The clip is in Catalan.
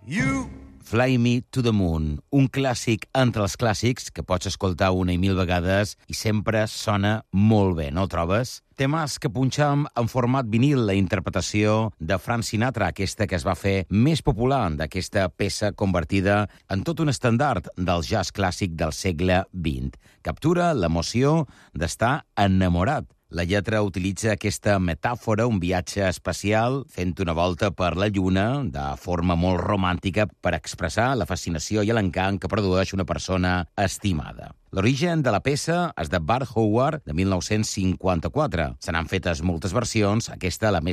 Fly Me to the Moon, un clàssic entre els clàssics que pots escoltar una i mil vegades i sempre sona molt bé, no el trobes? Temes que punxem en format vinil, la interpretació de Frank Sinatra, aquesta que es va fer més popular d'aquesta peça convertida en tot un estàndard del jazz clàssic del segle XX. Captura l'emoció d'estar enamorat. La lletra utilitza aquesta metàfora, un viatge espacial, fent una volta per la Lluna, de forma molt romàntica, per expressar la fascinació i l'encant que produeix una persona estimada. L'origen de la peça és de Bud Howard, de 1954. Se n'han fetes moltes versions, aquesta la més